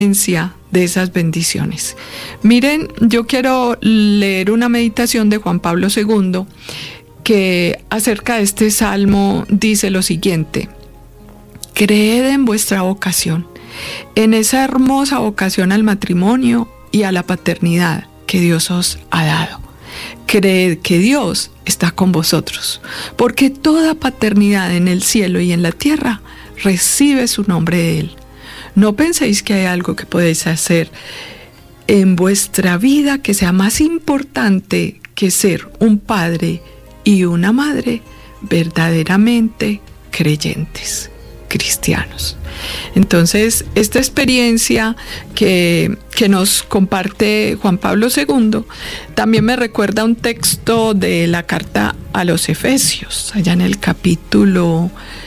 de esas bendiciones. Miren, yo quiero leer una meditación de Juan Pablo II que acerca de este salmo dice lo siguiente: creed en vuestra vocación, en esa hermosa vocación al matrimonio y a la paternidad que Dios os ha dado. Creed que Dios está con vosotros, porque toda paternidad en el cielo y en la tierra recibe su nombre de Él. No penséis que hay algo que podéis hacer en vuestra vida que sea más importante que ser un padre y una madre verdaderamente creyentes, cristianos. Entonces, esta experiencia que nos comparte Juan Pablo II también me recuerda un texto de la carta a los Efesios, allá en el capítulo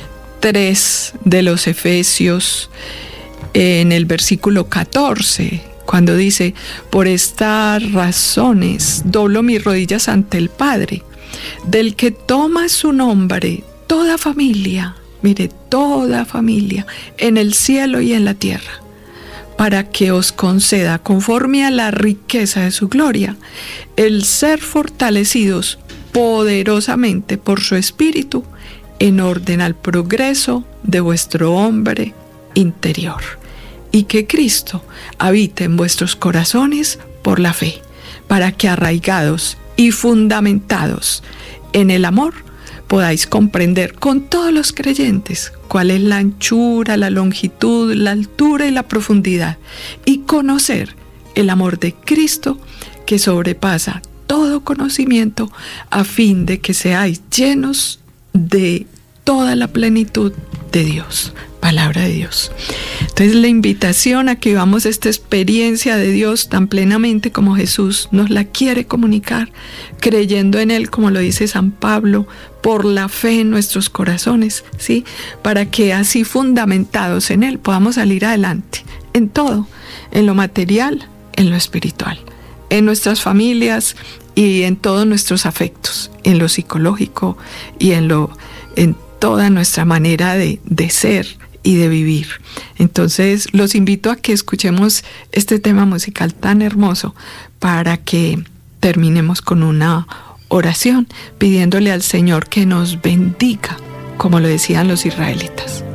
3 de los Efesios, en el versículo 14, cuando dice: por estas razones doblo mis rodillas ante el Padre, del que toma su nombre toda familia, mire, toda familia, en el cielo y en la tierra, para que os conceda, conforme a la riqueza de su gloria, el ser fortalecidos poderosamente por su Espíritu, en orden al progreso de vuestro hombre interior, y que Cristo habite en vuestros corazones por la fe, para que arraigados y fundamentados en el amor podáis comprender con todos los creyentes cuál es la anchura, la longitud, la altura y la profundidad, y conocer el amor de Cristo que sobrepasa todo conocimiento, a fin de que seáis llenos de toda la plenitud de Dios. Palabra de Dios. Entonces, la invitación a que vivamos esta experiencia de Dios tan plenamente como Jesús nos la quiere comunicar, creyendo en Él, como lo dice San Pablo, por la fe en nuestros corazones, ¿sí? Para que así fundamentados en Él podamos salir adelante en todo, en lo material, en lo espiritual, en nuestras familias y en todos nuestros afectos, en lo psicológico y en toda nuestra manera de ser y de vivir. Entonces, los invito a que escuchemos este tema musical tan hermoso para que terminemos con una oración pidiéndole al Señor que nos bendiga, como lo decían los israelitas.